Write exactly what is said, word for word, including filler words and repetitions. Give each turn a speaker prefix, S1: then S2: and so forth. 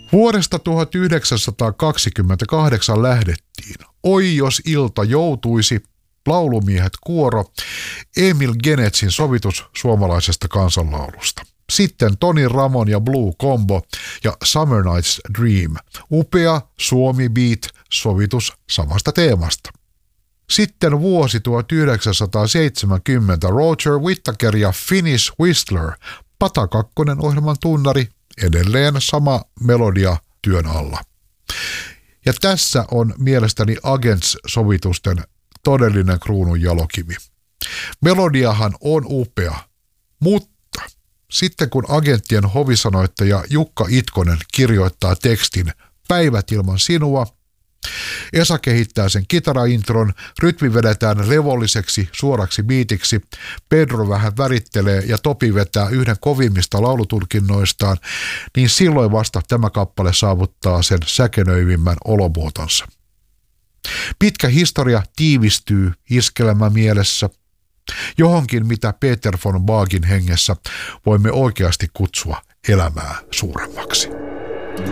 S1: Vuodesta tuhatyhdeksänsataakaksikymmentäkahdeksan lähdettiin. Oi jos ilta joutuisi, laulumiehet kuoro, Emil Genetsin sovitus suomalaisesta kansanlaulusta. Sitten Toni Ramon ja Blue Combo ja Summer Night's Dream, upea Suomi Beat sovitus samasta teemasta. Sitten vuosi tuhatyhdeksänsataaseitsemänkymmentä, Roger Whittaker ja Finnish Whistler, Pata kakkonen ohjelman tunnari, edelleen sama melodia työn alla. Ja tässä on mielestäni Agents-sovitusten todellinen kruunun jalokivi. Melodiahan on upea, mutta sitten kun Agenttien hovisanoittaja Jukka Itkonen kirjoittaa tekstin Päivät ilman sinua, Esa kehittää sen kitaraintron, rytmi vedetään levolliseksi suoraksi biitiksi, Pedro vähän värittelee ja Topi vetää yhden kovimmista laulutulkinnoistaan, niin silloin vasta tämä kappale saavuttaa sen säkenöivimmän olomuotonsa. Pitkä historia tiivistyy iskelmä mielessä, johonkin mitä Peter von Bagin hengessä voimme oikeasti kutsua elämää suuremmaksi.